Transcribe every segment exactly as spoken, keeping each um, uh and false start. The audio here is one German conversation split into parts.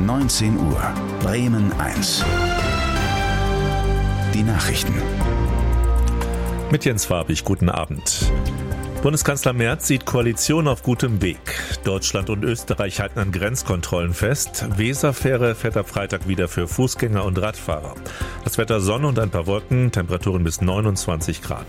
neunzehn Uhr. Bremen eins. Die Nachrichten. Mit Jens Farbig, guten Abend. Bundeskanzler Merz sieht Koalition auf gutem Weg. Deutschland und Österreich halten an Grenzkontrollen fest. Weserfähre fährt ab Freitag wieder für Fußgänger und Radfahrer. Das Wetter Sonne und ein paar Wolken, Temperaturen bis neunundzwanzig Grad.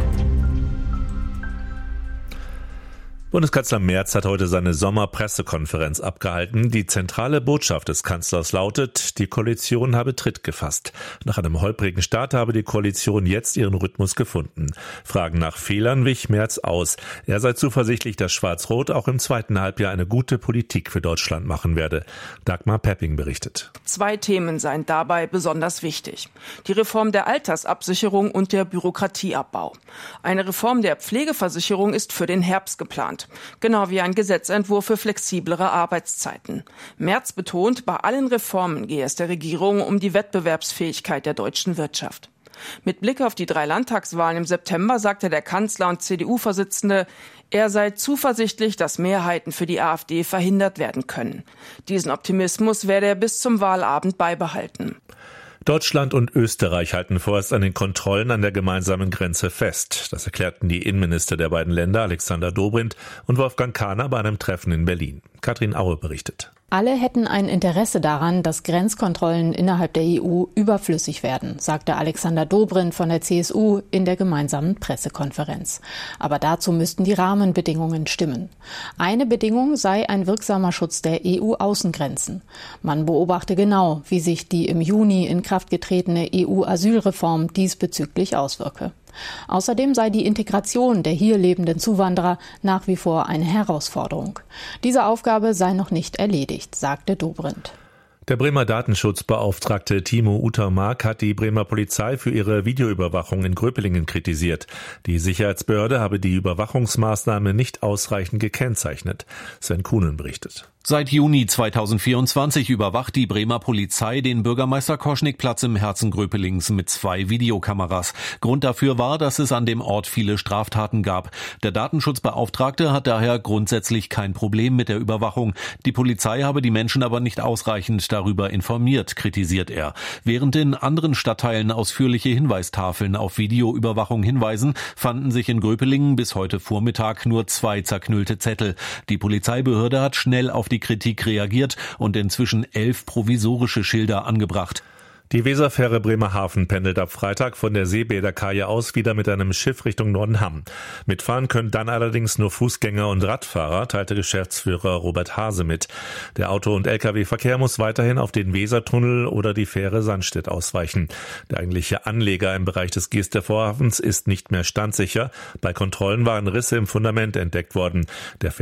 Bundeskanzler Merz hat heute seine Sommerpressekonferenz abgehalten. Die zentrale Botschaft des Kanzlers lautet, die Koalition habe Tritt gefasst. Nach einem holprigen Start habe die Koalition jetzt ihren Rhythmus gefunden. Fragen nach Fehlern wich Merz aus. Er sei zuversichtlich, dass Schwarz-Rot auch im zweiten Halbjahr eine gute Politik für Deutschland machen werde. Dagmar Pepping berichtet. Zwei Themen seien dabei besonders wichtig. Die Reform der Altersabsicherung und der Bürokratieabbau. Eine Reform der Pflegeversicherung ist für den Herbst geplant. Genau wie ein Gesetzentwurf für flexiblere Arbeitszeiten. Merz betont, bei allen Reformen gehe es der Regierung um die Wettbewerbsfähigkeit der deutschen Wirtschaft. Mit Blick auf die drei Landtagswahlen im September sagte der Kanzler und C D U-Vorsitzende, er sei zuversichtlich, dass Mehrheiten für die AfD verhindert werden können. Diesen Optimismus werde er bis zum Wahlabend beibehalten. Deutschland und Österreich halten vorerst an den Kontrollen an der gemeinsamen Grenze fest. Das erklärten die Innenminister der beiden Länder, Alexander Dobrindt und Wolfgang Kahner, bei einem Treffen in Berlin. Katrin Aue berichtet. Alle hätten ein Interesse daran, dass Grenzkontrollen innerhalb der E U überflüssig werden, sagte Alexander Dobrindt von der C S U in der gemeinsamen Pressekonferenz. Aber dazu müssten die Rahmenbedingungen stimmen. Eine Bedingung sei ein wirksamer Schutz der E U-Außengrenzen. Man beobachte genau, wie sich die im Juni in Kraft getretene E U-Asylreform diesbezüglich auswirke. Außerdem sei die Integration der hier lebenden Zuwanderer nach wie vor eine Herausforderung. Diese Aufgabe sei noch nicht erledigt, sagte Dobrindt. Der Bremer Datenschutzbeauftragte Timo Utermark hat die Bremer Polizei für ihre Videoüberwachung in Gröpelingen kritisiert. Die Sicherheitsbehörde habe die Überwachungsmaßnahme nicht ausreichend gekennzeichnet. Sven Kuhnen berichtet. Seit Juni zweitausendvierundzwanzig überwacht die Bremer Polizei den Bürgermeister-Koschnick-Platz im Herzen Gröpelings mit zwei Videokameras. Grund dafür war, dass es an dem Ort viele Straftaten gab. Der Datenschutzbeauftragte hat daher grundsätzlich kein Problem mit der Überwachung. Die Polizei habe die Menschen aber nicht ausreichend darüber informiert, kritisiert er. Während in anderen Stadtteilen ausführliche Hinweistafeln auf Videoüberwachung hinweisen, fanden sich in Gröpelingen bis heute Vormittag nur zwei zerknüllte Zettel. Die Polizeibehörde hat schnell auf die Kritik reagiert und inzwischen elf provisorische Schilder angebracht. Die Weserfähre Bremerhaven pendelt ab Freitag von der Seebäderkaje aus wieder mit einem Schiff Richtung Nordenham. Mitfahren können dann allerdings nur Fußgänger und Radfahrer, teilte Geschäftsführer Robert Hase mit. Der Auto- und L K W-Verkehr muss weiterhin auf den Wesertunnel oder die Fähre Sandstedt ausweichen. Der eigentliche Anleger im Bereich des Giester Vorhafens ist nicht mehr standsicher. Bei Kontrollen waren Risse im Fundament entdeckt worden. Der